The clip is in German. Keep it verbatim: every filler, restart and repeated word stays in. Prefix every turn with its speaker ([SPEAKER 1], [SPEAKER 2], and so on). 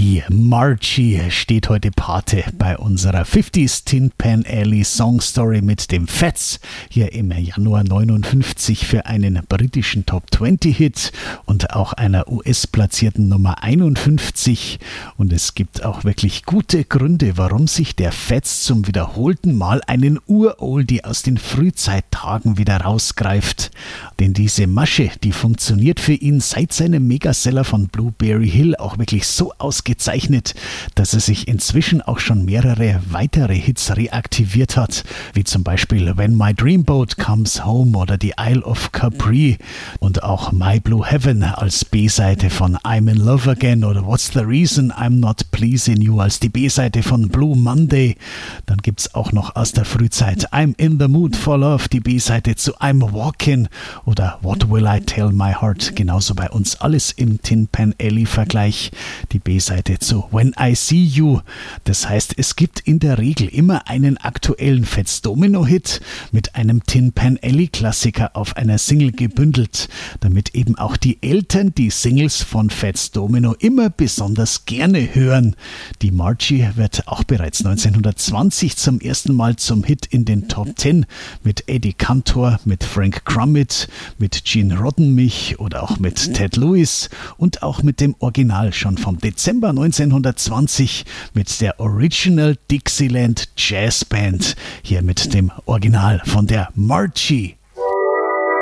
[SPEAKER 1] Die Marchie steht heute Pate bei unserer fünfziger Tin Pan Alley Song Story mit dem Fats hier im Januar neunundfünfzig für einen britischen Top zwanzig Hit und auch einer U S-platzierten Nummer einundfünfzig. Und es gibt auch wirklich gute Gründe, warum sich der Fats zum wiederholten Mal einen Uroldie aus den Frühzeittagen wieder rausgreift. Denn diese Masche, die funktioniert für ihn seit seinem Megaseller von Blueberry Hill auch wirklich so ausgezeichnet, dass er sich inzwischen auch schon mehrere weitere Hits reaktiviert hat, wie zum Beispiel When My Dreamboat Comes Home oder die Isle of Capri und auch My Blue Heaven als B-Seite von I'm in Love Again oder What's the Reason I'm Not Pleasing You als die B-Seite von Blue Monday. Dann gibt es auch noch aus der Frühzeit I'm in the Mood for Love, die B-Seite zu I'm Walking oder What Will I Tell My Heart, genauso bei uns alles im Tin Pan Alley Vergleich, die B-Seite zu When I See You. Das heißt, es gibt in der Regel immer einen aktuellen Fats Domino Hit mit einem Tin Pan Alley Klassiker auf einer Single gebündelt, damit eben auch die Eltern die Singles von Fats Domino immer besonders gerne hören. Die Marchie wird auch bereits neunzehnhundertzwanzig zum ersten Mal zum Hit in den Top zehn mit Eddie Cantor, mit Frank Crummett, mit Gene Roddenmich oder auch mit Ted Lewis und auch mit dem Original schon vom Dezember neunzehnhundertzwanzig mit der Original Dixieland Jazz Band, hier mit dem Original von der Marchie.